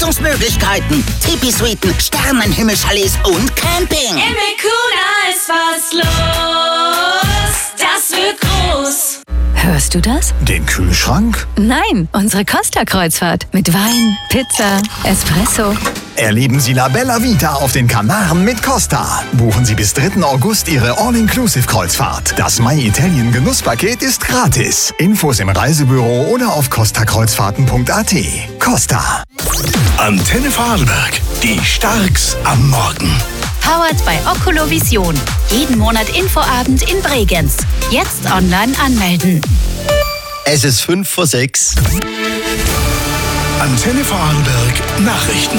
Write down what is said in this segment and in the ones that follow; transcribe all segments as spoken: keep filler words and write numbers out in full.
Übernachtungsmöglichkeiten, Tipi-Suiten, Sternenhimmel-Chalets und Camping. Im Vicuna ist was los, das wird groß. Hörst du das? Den Kühlschrank? Nein, unsere Costa-Kreuzfahrt. Mit Wein, Pizza, Espresso. Erleben Sie La Bella Vita auf den Kanaren mit Costa. Buchen Sie bis dritten August Ihre All-Inclusive-Kreuzfahrt. Das My Italien Genusspaket ist gratis. Infos im Reisebüro oder auf costa kreuzfahrten punkt a t. Costa. Antenne Vorarlberg. Die Starks am Morgen. Powered bei Oculovision. Jeden Monat Infoabend in Bregenz. Jetzt online anmelden. Es ist fünf vor sechs. Antenne Vorarlberg Nachrichten.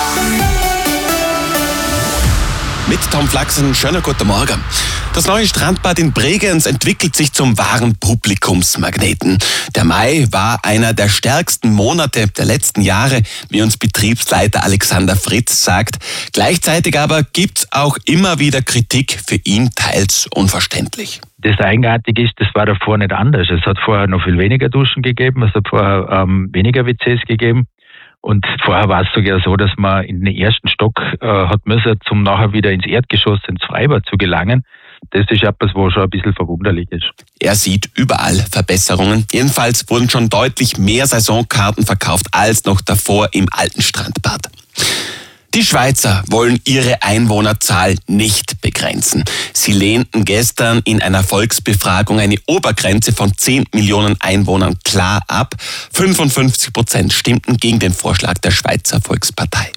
Mit Tom Flachsen, schönen guten Morgen. Das neue Strandbad in Bregenz entwickelt sich zum wahren Publikumsmagneten. Der Mai war einer der stärksten Monate der letzten Jahre, wie uns Betriebsleiter Alexander Fritz sagt. Gleichzeitig aber gibt's auch immer wieder Kritik, für ihn teils unverständlich. Das Eigenartige ist, das war davor nicht anders. Es hat vorher noch viel weniger Duschen gegeben, es hat vorher ähm, weniger W Cs gegeben. Und vorher war es sogar so, dass man in den ersten Stock äh, hat müssen, um nachher wieder ins Erdgeschoss, ins Freibad zu gelangen. Das ist etwas, wo schon ein bisschen verwunderlich ist. Er sieht überall Verbesserungen. Jedenfalls wurden schon deutlich mehr Saisonkarten verkauft als noch davor im alten Strandbad. Die Schweizer wollen ihre Einwohnerzahl nicht begrenzen. Sie lehnten gestern in einer Volksbefragung eine Obergrenze von zehn Millionen Einwohnern klar ab. fünfundfünfzig Prozent stimmten gegen den Vorschlag der Schweizer Volkspartei.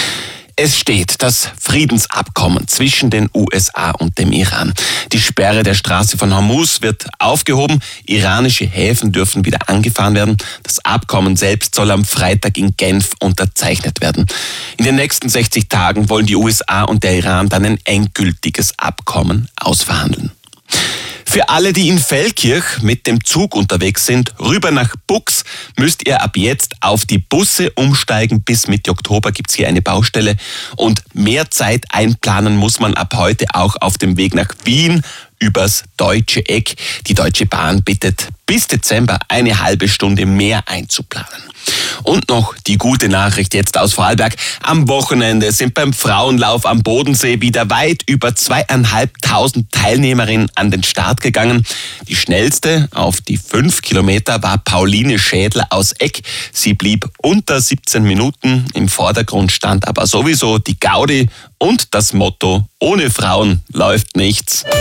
Es steht das Friedensabkommen zwischen den U S A und dem Iran. Die Sperre der Straße von Hormuz wird aufgehoben. Iranische Häfen dürfen wieder angefahren werden. Das Abkommen selbst soll am Freitag in Genf unterzeichnet werden. In den nächsten sechzig Tagen wollen die U S A und der Iran dann ein endgültiges Abkommen ausverhandeln. Für alle, die in Feldkirch mit dem Zug unterwegs sind, rüber nach Bux, müsst ihr ab jetzt auf die Busse umsteigen. Bis Mitte Oktober gibt's hier eine Baustelle. Und mehr Zeit einplanen muss man ab heute auch auf dem Weg nach Wien übers Deutsche Eck. Die Deutsche Bahn bittet bis Dezember eine halbe Stunde mehr einzuplanen. Und noch die gute Nachricht jetzt aus Vorarlberg. Am Wochenende sind beim Frauenlauf am Bodensee wieder weit über zweieinhalbtausend Teilnehmerinnen an den Start gegangen. Die schnellste auf die fünf Kilometer war Pauline Schädler aus Eck. Sie blieb unter siebzehn Minuten. Im Vordergrund stand aber sowieso die Gaudi und das Motto: Ohne Frauen läuft nichts.